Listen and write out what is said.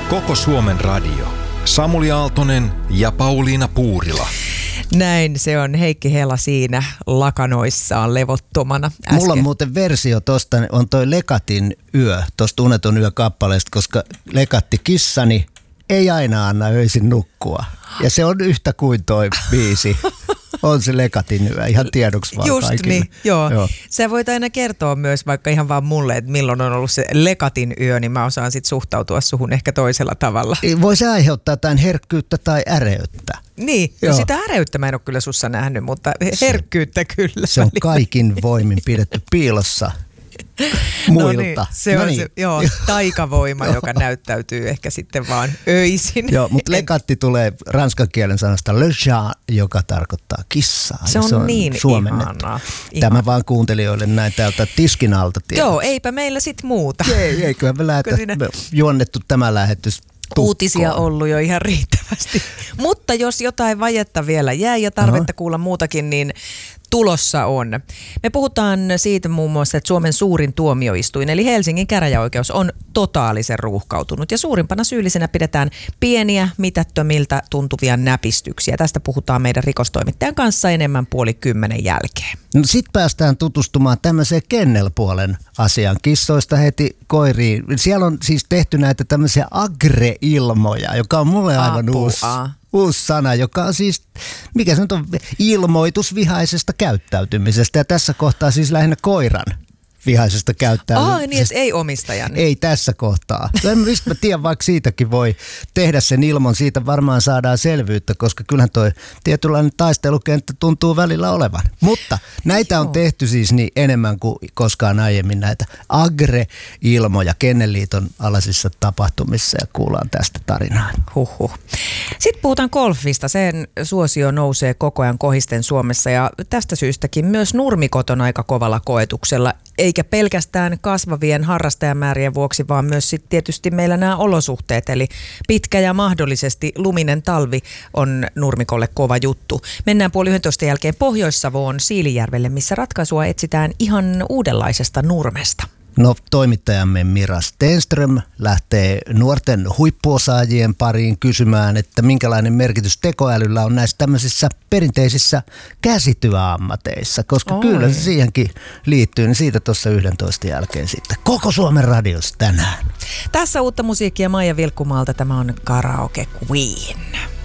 Koko Suomen radio. Samuli Aaltonen ja Pauliina Puurila. Näin se on. Heikki Hela siinä lakanoissaan levottomana äsken. Mulla on muuten versio tosta, on toi Lekatin yö, tosta Uneton yö kappaleesta, koska Lekatti kissani ei aina anna öisin nukkua. Ja se on yhtä kuin toi biisi. On se Lekatin yö, ihan tiedoksi vaan just kaikille. Niin, joo. Sä voit aina kertoa myös vaikka ihan vaan mulle, että milloin on ollut se Lekatin yö, niin mä osaan sit suhtautua suhun ehkä toisella tavalla. Voi se aiheuttaa jotain herkkyyttä tai äreyttä. Niin, no sitä äreyttä mä en ole kyllä sussa nähnyt, mutta herkkyyttä kyllä. Se on kaikin voimin pidetty piilossa muilta. No niin, se on se taikavoima, joka näyttäytyy ehkä sitten vaan öisin. Joo, mutta Lekatti tulee ranskan kielen sanasta le chat, joka tarkoittaa kissaa. Se on niin ihanaa. Tämä vaan kuuntelijoille näin täältä tiskin alta. Joo, eipä meillä sit muuta. Eiköhän me juonnettu tämä lähetys. Uutisia ollut jo ihan riittävästi. Mutta jos jotain vajetta vielä jää ja tarvetta kuulla muutakin, niin tulossa on. Me puhutaan siitä muun muassa, että Suomen suurin tuomioistuin, eli Helsingin käräjäoikeus, on totaalisen ruuhkautunut. Ja suurimpana syyllisenä pidetään pieniä, mitättömiltä tuntuvia näpistyksiä. Tästä puhutaan meidän rikostoimittajan kanssa enemmän 9:30 jälkeen. No sit päästään tutustumaan tämmöiseen kennelpuolen asiaan. Kissoista heti koiriin. Siellä on siis tehty näitä tämmöisiä agre-ilmoja, joka on mulle aivan uusi sana, joka on siis, mikä se nyt on, ilmoitus vihaisesta käyttäytymisestä. Ja tässä kohtaa siis lähinnä koiran vihaisesta käyttäytymisestä. Niin, että ei omistajan. Ei tässä kohtaa. Mistä mä tiedän, vaikka siitäkin voi tehdä sen ilman, siitä varmaan saadaan selvyyttä, koska kyllähän toi tietynlainen taistelukenttä tuntuu välillä olevan. Mutta näitä on tehty siis niin enemmän kuin koskaan aiemmin näitä agre-ilmoja Kennelliiton alaisissa tapahtumissa ja kuullaan tästä tarinaa. Sitten puhutaan golfista. Sen suosio nousee koko ajan kohisten Suomessa ja tästä syystäkin myös nurmikot on aika kovalla koetuksella. Eikä pelkästään kasvavien harrastajamäärien vuoksi, vaan myös sit tietysti meillä nämä olosuhteet. Eli pitkä ja mahdollisesti luminen talvi on nurmikolle kova juttu. Mennään 10:30 jälkeen Pohjois-Savoon Siilijärvelle, missä ratkaisua etsitään ihan uudenlaisesta nurmesta. No, toimittajamme Mira Stenström lähtee nuorten huippuosaajien pariin kysymään, että minkälainen merkitys tekoälyllä on näissä tämmöisissä perinteisissä käsityöammateissa, koska kyllä se siihenkin liittyy, niin siitä tuossa 11 jälkeen sitten. Koko Suomen radiossa tänään. Tässä uutta musiikkia Maija Vilkkumaalta, tämä on Karaoke Queen.